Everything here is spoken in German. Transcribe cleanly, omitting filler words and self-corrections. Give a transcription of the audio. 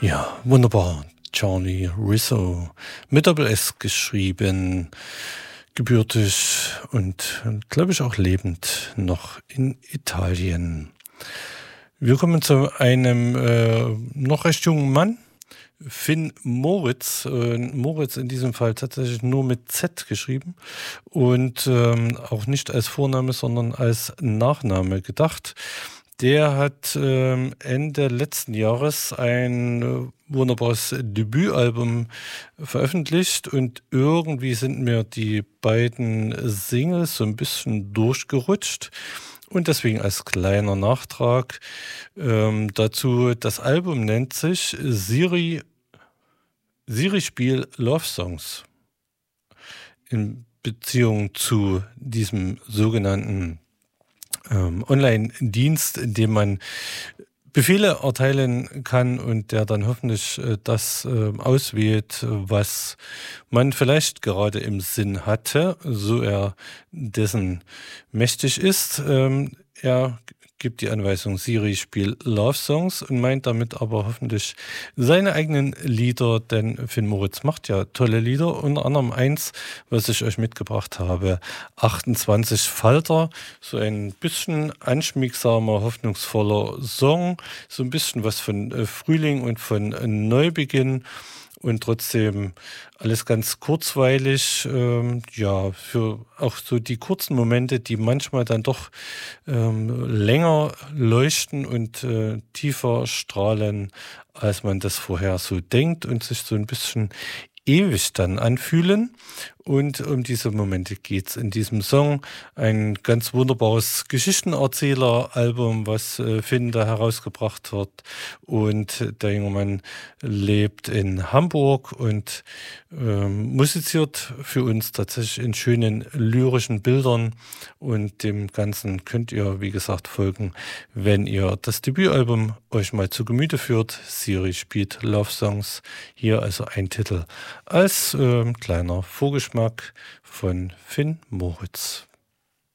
Ja, wunderbar. Charlie Rizzo mit Doppel-S geschrieben, gebürtig und glaube ich auch lebend noch in Italien. Wir kommen zu einem noch recht jungen Mann, Finn Moritz. Moritz in diesem Fall tatsächlich nur mit Z geschrieben und auch nicht als Vorname, sondern als Nachname gedacht. Der hat Ende letzten Jahres ein wunderbares Debütalbum veröffentlicht und irgendwie sind mir die beiden Singles so ein bisschen durchgerutscht. Und deswegen als kleiner Nachtrag dazu, das Album nennt sich Siri Spiel Love Songs in Beziehung zu diesem sogenannten Online-Dienst, in dem man Befehle erteilen kann und der dann hoffentlich das auswählt, was man vielleicht gerade im Sinn hatte, so er dessen mächtig ist. Er gibt die Anweisung, Siri, spiel Love Songs und meint damit aber hoffentlich seine eigenen Lieder, denn Finn Moritz macht ja tolle Lieder, unter anderem eins, was ich euch mitgebracht habe, 28 Falter, so ein bisschen anschmiegsamer, hoffnungsvoller Song, so ein bisschen was von Frühling und von Neubeginn. Und trotzdem alles ganz kurzweilig, ja, für auch so die kurzen Momente, die manchmal dann doch länger leuchten und tiefer strahlen, als man das vorher so denkt und sich so ein bisschen ewig dann anfühlen. Und um diese Momente geht's in diesem Song. Ein ganz wunderbares Geschichtenerzähler-Album, was Finn da herausgebracht wird. Und der junge Mann lebt in Hamburg und musiziert für uns tatsächlich in schönen lyrischen Bildern. Und dem Ganzen könnt ihr, wie gesagt, folgen, wenn ihr das Debütalbum euch mal zu Gemüte führt. Siri spielt Love Songs. Hier also ein Titel als kleiner Vorgeschmack von Finn Moritz.